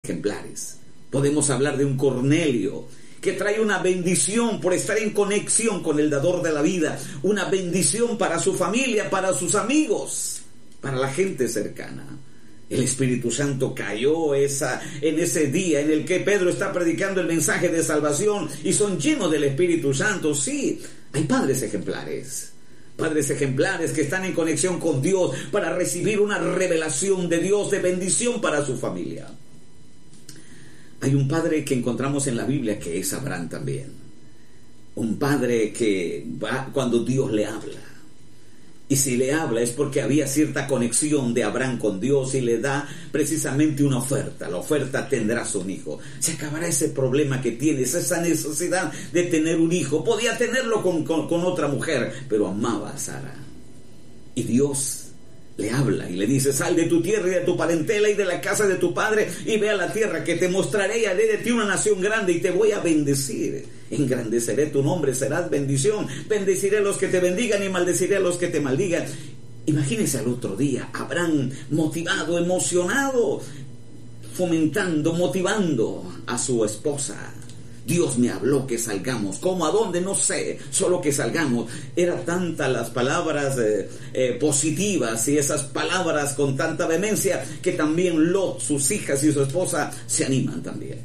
ejemplares. Podemos hablar de un Cornelio que trae una bendición por estar en conexión con el dador de la vida, una bendición para su familia, para sus amigos, para la gente cercana. El Espíritu Santo cayó en ese día en el que Pedro está predicando el mensaje de salvación y son llenos del Espíritu Santo. Sí, hay padres ejemplares que están en conexión con Dios para recibir una revelación de Dios de bendición para su familia. Hay un padre que encontramos en la Biblia que es Abraham también. Un padre que va cuando Dios le habla. Y si le habla es porque había cierta conexión de Abraham con Dios y le da precisamente una oferta. La oferta: tendrás un hijo. Se acabará ese problema que tienes, esa necesidad de tener un hijo. Podía tenerlo con otra mujer, pero amaba a Sara. Y Dios le habla y le dice: sal de tu tierra y de tu parentela y de la casa de tu padre y ve a la tierra que te mostraré y haré de ti una nación grande y te voy a bendecir. Engrandeceré tu nombre, serás bendición. Bendeciré a los que te bendigan y maldeciré a los que te maldigan. Imagínense al otro día, Abraham motivado, emocionado, fomentando, motivando a su esposa. Dios me habló que salgamos. ¿Cómo? ¿A dónde? No sé. Solo que salgamos. Eran tantas las palabras positivas y esas palabras con tanta vehemencia que también Lot, sus hijas y su esposa se animan también.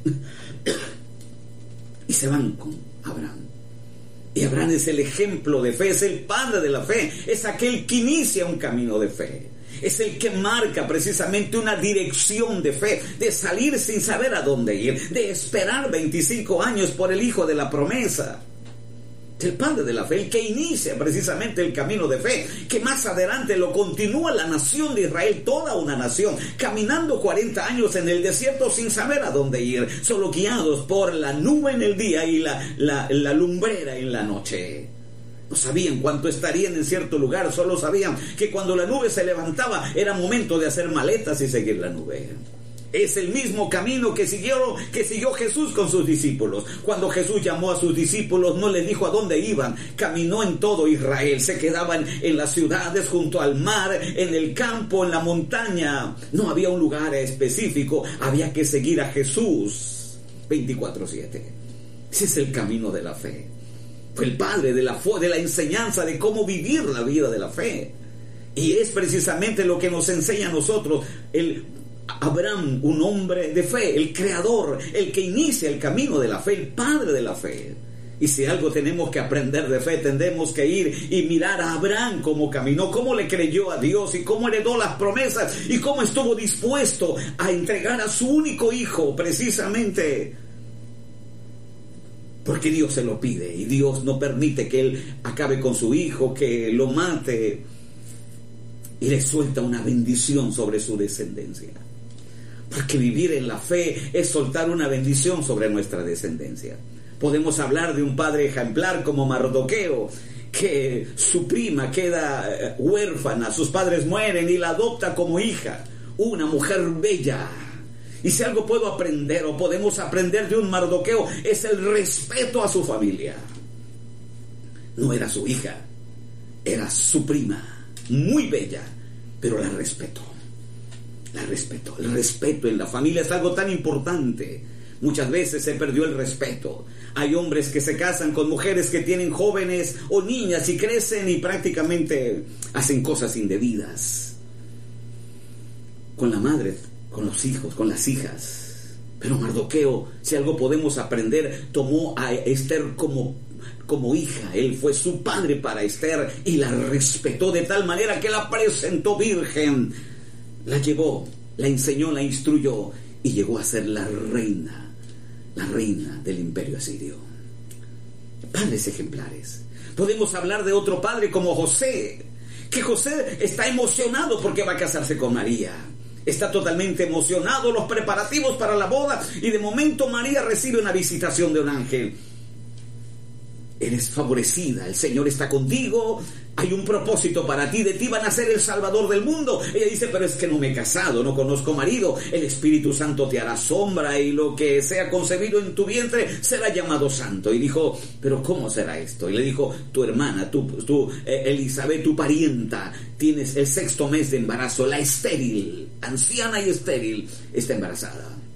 Y se van con Abraham. Y Abraham es el ejemplo de fe, es el padre de la fe, es aquel que inicia un camino de fe. Es el que marca precisamente una dirección de fe, de salir sin saber a dónde ir, de esperar 25 años por el hijo de la promesa. El padre de la fe, el que inicia precisamente el camino de fe, que más adelante lo continúa la nación de Israel, toda una nación, caminando 40 años en el desierto sin saber a dónde ir, solo guiados por la nube en el día y la lumbrera en la noche. No sabían cuánto estarían en cierto lugar, solo sabían que cuando la nube se levantaba era momento de hacer maletas y seguir la nube. Es el mismo camino que siguió Jesús con sus discípulos. Cuando Jesús llamó a sus discípulos, no les dijo a dónde iban. Caminó en todo Israel. Se quedaban en las ciudades, junto al mar, en el campo, en la montaña. No había un lugar específico. Había que seguir a Jesús 24/7. Ese es el camino de la fe. Fue el padre de la enseñanza de cómo vivir la vida de la fe. Y es precisamente lo que nos enseña a nosotros Abraham, un hombre de fe, el creador, el que inicia el camino de la fe, el padre de la fe. Y si algo tenemos que aprender de fe, tendremos que ir y mirar a Abraham cómo caminó, cómo le creyó a Dios y cómo heredó las promesas y cómo estuvo dispuesto a entregar a su único hijo precisamente porque Dios se lo pide y Dios no permite que él acabe con su hijo, que lo mate, y le suelta una bendición sobre su descendencia. Porque vivir en la fe es soltar una bendición sobre nuestra descendencia. Podemos hablar de un padre ejemplar como Mardoqueo, que su prima queda huérfana, sus padres mueren y la adopta como hija, una mujer bella. Y si algo puedo aprender o podemos aprender de un Mardoqueo es el respeto a su familia. No era su hija, era su prima, muy bella, pero la respetó. La respetó. El respeto en la familia es algo tan importante. Muchas veces se perdió el respeto. Hay hombres que se casan con mujeres que tienen jóvenes o niñas y crecen y prácticamente hacen cosas indebidas. Con la madre, con los hijos, con las hijas. Pero Mardoqueo, si algo podemos aprender, tomó a Esther como hija. Él fue su padre para Esther y la respetó de tal manera que la presentó virgen. La llevó, la enseñó, la instruyó y llegó a ser la reina del imperio asirio. Padres ejemplares. Podemos hablar de otro padre como José, que José está emocionado porque va a casarse con María. Está totalmente emocionado, los preparativos para la boda, y de momento María recibe una visitación de un ángel. Eres favorecida, el Señor está contigo, hay un propósito para ti, de ti van a ser el Salvador del mundo. Ella dice: pero es que no me he casado, no conozco marido. El Espíritu Santo te hará sombra y lo que sea concebido en tu vientre será llamado santo. Y dijo: pero ¿cómo será esto? Y le dijo: tu hermana, tú Elizabeth, tu parienta, tienes el 6º mes de embarazo, la estéril, anciana y estéril, está embarazada.